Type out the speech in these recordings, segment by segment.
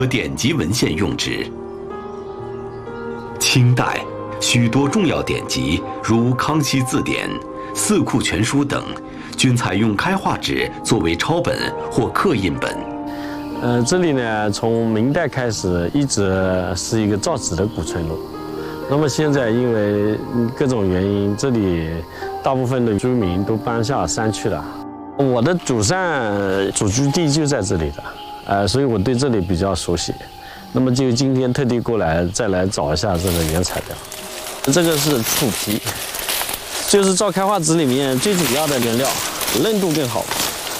和典籍文献用纸。清代许多重要典籍，如《康熙字典》《四库全书》等，均采用开化纸作为抄本或刻印本。 这里呢，从明代开始一直是一个造纸的古村落。那么现在因为各种原因，这里大部分的居民都搬下山去了。我的祖上祖居地就在这里的，所以我对这里比较熟悉。那么就今天特地过来，再来找一下这个原材料。这个是醋皮，就是造开化纸里面最主要的原料，韧度更好。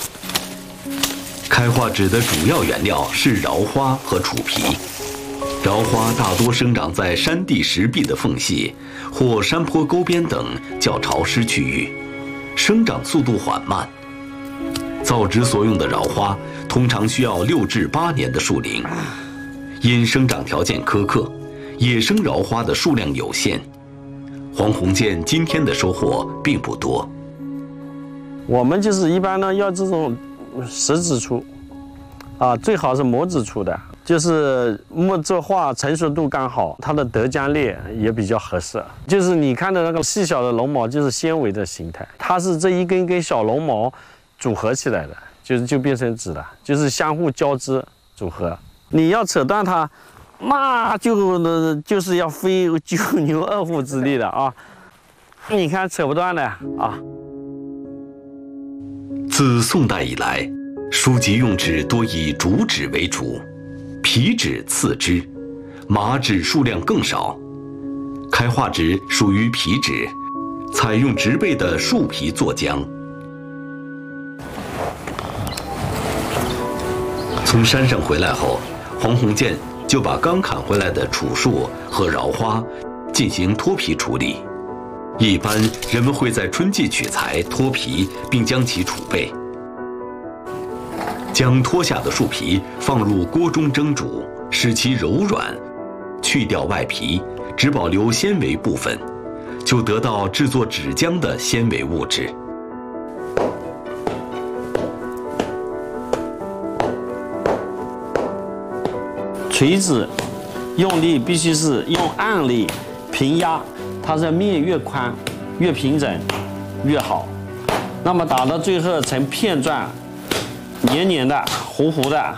开化纸的主要原料是苕花和楚皮。苕花大多生长在山地石壁的缝隙或山坡沟边等较潮湿区域，生长速度缓慢。造纸所用的苕花通常需要6至8年的树龄，因生长条件苛刻，野生苕花的数量有限。黄鸿渐今天的收获并不多。 我们就是一般呢要这种实纸出，最好是磨纸出的，就是木质化成熟度刚好，它的得浆率也比较合适。就是你看的那个细小的绒毛，就是纤维的形态，它是这一根根小绒毛组合起来的，就变成纸了，就是相互交织组合。你要扯断它，那就是要费9牛2虎之力的啊！你看扯不断的啊。 自宋代以来，书籍用纸多以竹纸为主，皮纸次之，麻纸数量更少。开化纸属于皮纸，采用植被的树皮做浆。从山上回来后，黄鸿渐就把刚砍回来的楚树和苕花进行脱皮处理。一般人们会在春季取材脱皮，并将其储备。将脱下的树皮放入锅中蒸煮，使其柔软，去掉外皮，只保留纤维部分，就得到制作纸浆的纤维物质。 锤子用力必须是用按力平压，它的面越宽越平整越好。那么打到最后成片状，黏黏的糊糊的。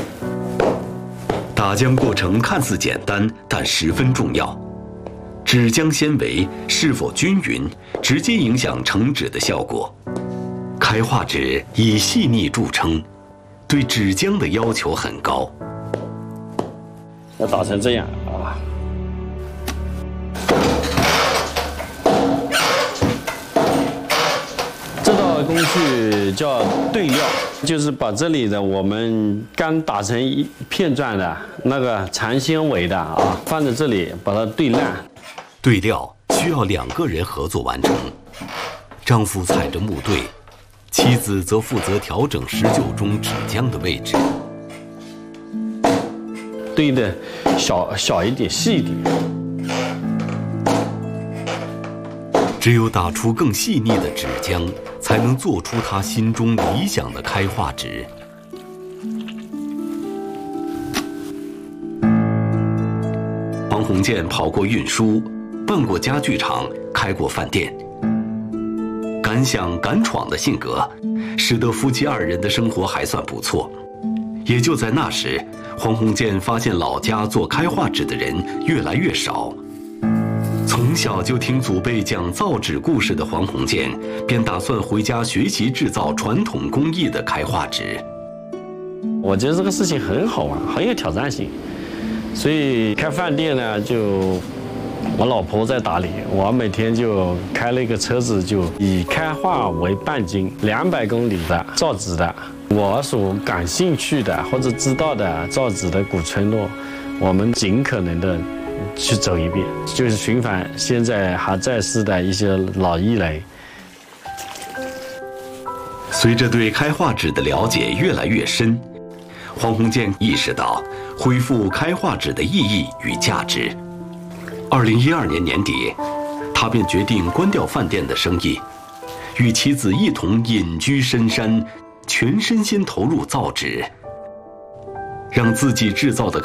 打浆过程看似简单，但十分重要。纸浆纤维是否均匀，直接影响成纸的效果。开化纸以细腻著称，对纸浆的要求很高。 要打成这样啊！这道工序叫对料，就是把这里的我们刚打成一片状的那个长纤维的放在这里，把它对烂。 对料需要2个人合作完成，丈夫踩着木队，妻子则负责调整石臼中纸浆的位置。 对的小一点，细一点。 只有打出更细腻的纸浆，才能做出他心中理想的开化纸。黄鸿渐跑过运输，办过家具厂，开过饭店。敢想敢闯的性格，使得夫妻2人的生活还算不错。也就在那时，黄鸿渐发现老家做开化纸的人越来越少。从小就听祖辈讲造纸故事的黄鸿渐，便打算回家学习制造传统工艺的开化纸。 我觉得这个事情很好玩，很有挑战性，所以开饭店呢，就我老婆在打理，我每天就开了一个车子，就以开化为半径200公里的造纸的。我所感兴趣的或者知道的造纸的古村落，我们尽可能的去走一遍，就是寻访现在还在世的一些老艺人。 随着对开化纸的了解越来越深，黄鸿渐意识到恢复开化纸的意义与价值。2012年年底，他便决定关掉饭店的生意，与妻子一同隐居深山，全身心投入造纸。 让自己制造的